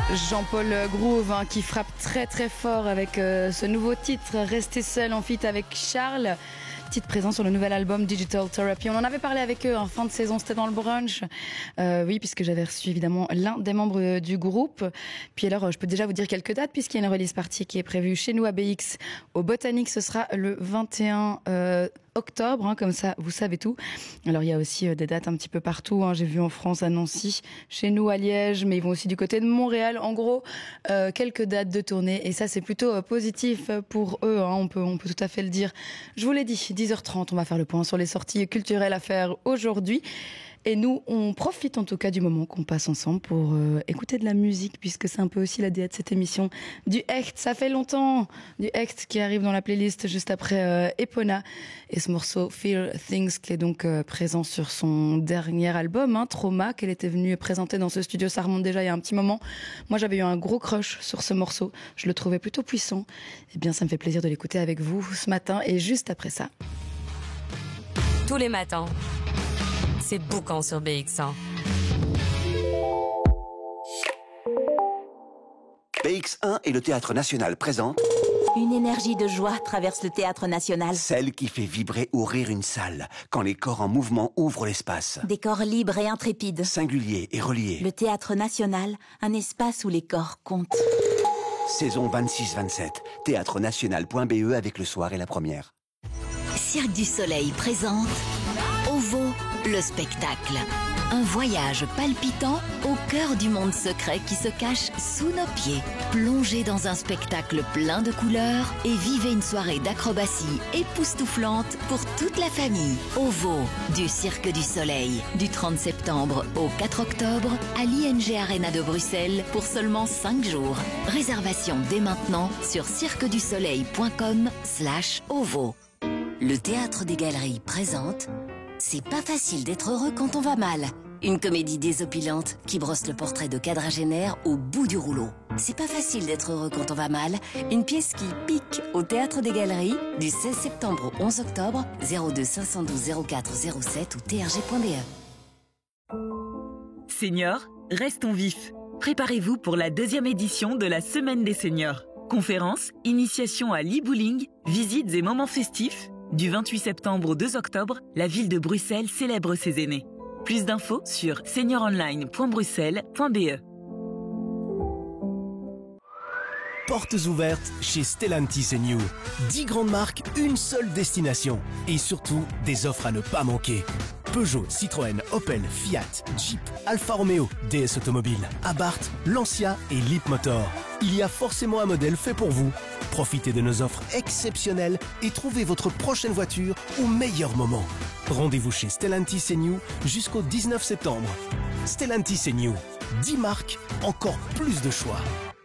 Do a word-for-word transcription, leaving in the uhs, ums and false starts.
Jean-Paul Groove hein, qui frappe très très fort avec euh, ce nouveau titre Rester seul en feat avec Charles, titre présent sur le nouvel album Digital Therapy. On en avait parlé avec eux en fin de saison, c'était dans le brunch, euh, oui, puisque j'avais reçu évidemment l'un des membres du groupe. Puis alors je peux déjà vous dire quelques dates puisqu'il y a une release party qui est prévue chez nous à B X au Botanique, ce sera le vingt et un euh, octobre, hein, comme ça vous savez tout. Alors il y a aussi euh, des dates un petit peu partout, hein. J'ai vu en France à Nancy, chez nous à Liège, mais ils vont aussi du côté de Montréal. En gros, euh, quelques dates de tournée et ça c'est plutôt euh, positif pour eux, hein. on peut on peut tout à fait le dire. Je vous l'ai dit, dix heures trente, on va faire le point sur les sorties culturelles à faire aujourd'hui. Et nous, on profite en tout cas du moment qu'on passe ensemble pour euh, écouter de la musique, puisque c'est un peu aussi la D A de cette émission. Du Hecht, ça fait longtemps, du Hecht qui arrive dans la playlist juste après euh, Epona. Et ce morceau Fear Things qui est donc euh, présent sur son dernier album, hein, Trauma, qu'elle était venue présenter dans ce studio. Ça remonte déjà il y a un petit moment. Moi, j'avais eu un gros crush sur ce morceau. Je le trouvais plutôt puissant. Eh bien, ça me fait plaisir de l'écouter avec vous ce matin. Et juste après ça... Tous les matins, c'est Boucan sur B X un. B X un et le Théâtre National présentent Une énergie de joie traverse le Théâtre National. celle qui fait vibrer ou rire une salle, quand les corps en mouvement ouvrent l'espace. Des corps libres et intrépides. Singuliers et reliés. Le Théâtre National, un espace où les corps comptent. Saison vingt-six vingt-sept. théâtre national point b e avec le soir et la première. Cirque du Soleil présente OVO, le spectacle. Un voyage palpitant au cœur du monde secret qui se cache sous nos pieds. Plongez dans un spectacle plein de couleurs et vivez une soirée d'acrobatie époustouflante pour toute la famille. OVO, du Cirque du Soleil, du trente septembre au quatre octobre à l'I N G Arena de Bruxelles pour seulement cinq jours. Réservation dès maintenant sur cirque du soleil point com slash OVO. Le Théâtre des Galeries présente C'est pas facile d'être heureux quand on va mal. Une comédie désopilante qui brosse le portrait de quadragénaire au bout du rouleau. C'est pas facile d'être heureux quand on va mal. Une pièce qui pique au Théâtre des Galeries du seize septembre au onze octobre, zéro deux cinq un deux zéro quatre zéro sept ou t r g point b e. Seniors, restons vifs. Préparez-vous pour la deuxième édition de la Semaine des Seniors. Conférences, initiation à l'e-bowling, visites et moments festifs. Du vingt-huit septembre au deux octobre, la ville de Bruxelles célèbre ses aînés. Plus d'infos sur senior online point bruxelles point b e. Portes ouvertes chez Stellantis et New. dix grandes marques, une seule destination. Et surtout, des offres à ne pas manquer. Peugeot, Citroën, Opel, Fiat, Jeep, Alfa Romeo, D S Automobile, Abarth, Lancia et Leapmotor. Il y a forcément un modèle fait pour vous. Profitez de nos offres exceptionnelles et trouvez votre prochaine voiture au meilleur moment. Rendez-vous chez Stellantis et New jusqu'au dix-neuf septembre. Stellantis et New, dix marques, encore plus de choix.